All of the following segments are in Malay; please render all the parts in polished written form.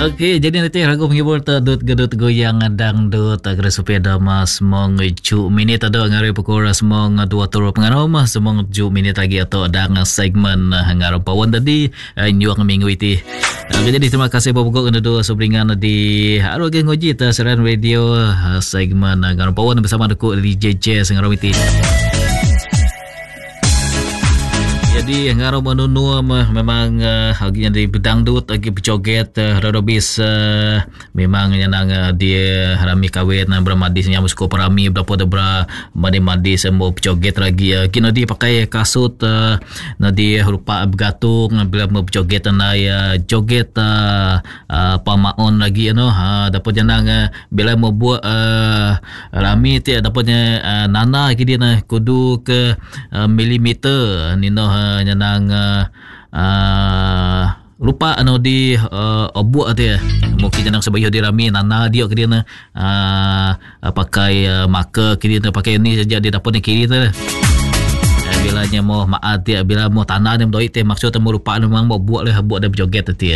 Okey, jadi nanti ragu menghibur tadut gedut goyang dangdut agak sepeda mas mong 7 minit ada ngari pukul semong 2 turun pengaruh mas semong 7 minit lagi atau ada segmen ngarap pawan tadi nyuang minggu itu. Jadi terima kasih bapak kau sobringan di Aroge Ngoji Seran Radio segmen ngarap pawan bersama aku di JJ ngarap itu. Jadi ngaro menunu memang aginya di bedangdut agi berjoget rodobis memang yang dia rami kawin bermadis nya musko parami berapa ada madi semua berjoget lagi kini dia pakai kasut nadi rupa bergatung bila mau berjoget na ya joget pamaon lagi dapat janang bila mau buat rami tu dapatnya nana dia na kudu ke milimeter nino nyanang lupa di obuak tu mungkin janang sebayu di rami nana dia ke dia na pakai marker ke dia pakai ni saja dia dapat ni kiri tu bila nya mau maat dia bila mau tanah dia doi teh maksud temu lupa memang mau buat lah buat dia berjoget tu ya.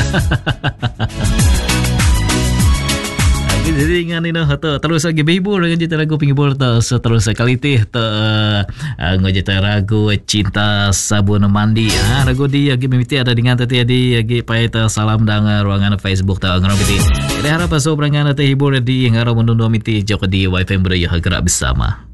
Jadi dengan ini terus lagi bihibur dengan cerita lagu penghibur terus sekali teh ngejita ragu cinta sabun mandi ragu di lagi mimiti ada dengan tadi lagi pai salam dang ruangan Facebook ta ngaro miti. Jadi harap so berangan teh hibur di ngaro menundu miti jok di wifi berdaya gerak bersama.